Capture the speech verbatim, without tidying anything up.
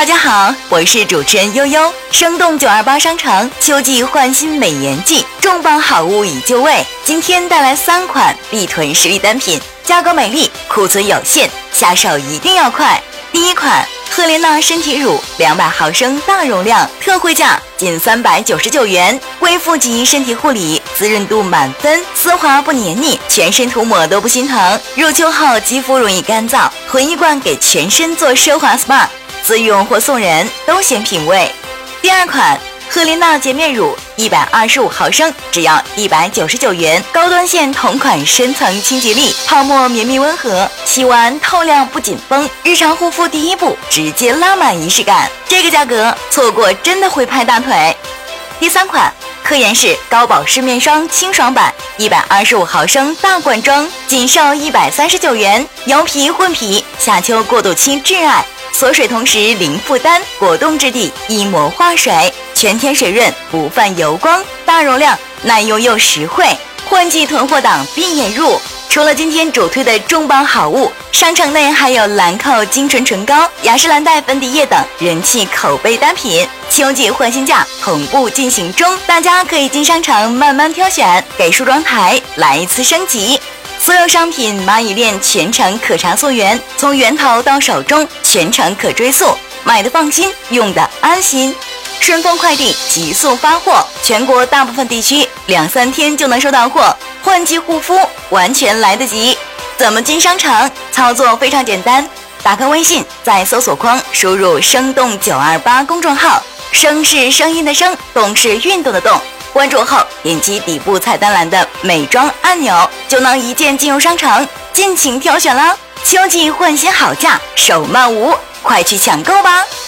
大家好，我是主持人悠悠。生动九二八商场秋季换新美颜季，重磅好物已就位。今天带来三款必囤实力单品，价格美丽，库存有限，下手一定要快。第一款赫莲娜身体乳两百毫升大容量，特惠价仅三百九十九元，恢复级身体护理，滋润度满分，丝滑不黏腻，全身涂抹都不心疼。入秋后肌肤容易干燥，囤一罐给全身做奢华 S P A， 自用或送人都显品味。第二款赫莲娜洁面乳一百二十五毫升，只要一百九十九元，高端线同款深层清洁力，泡沫绵密温和，洗完透亮不紧绷，日常护肤第一步直接拉满仪式感。这个价格错过真的会拍大腿。第三款科颜氏高保湿面霜清爽版一百二十五毫升大罐装，仅售一百三十九元，油皮混皮，夏秋过渡期挚爱，锁水同时零负担，果冻质地，一膜化水，全天水润，不泛油光，大容量，耐用又实惠，换季囤货档必眼入。除了今天主推的重磅好物，商城内还有兰蔻精纯唇膏、雅诗兰黛粉底液等人气口碑单品，秋季换新价同步进行中，大家可以进商场慢慢挑选，给梳妆台来一次升级。所有商品蚂蚁链全程可查溯源，从源头到手中全程可追溯，买的放心，用的安心。顺丰快递急速发货，全国大部分地区两三天就能收到货，换季护肤完全来得及。怎么进商场？操作非常简单，打开微信，在搜索框输入生动九二八公众号，声是声音的声，动是运动的动，关注后点击底部菜单栏的美妆按钮，就能一键进入商场，尽情挑选啦！秋季换新好价，手慢无，快去抢购吧！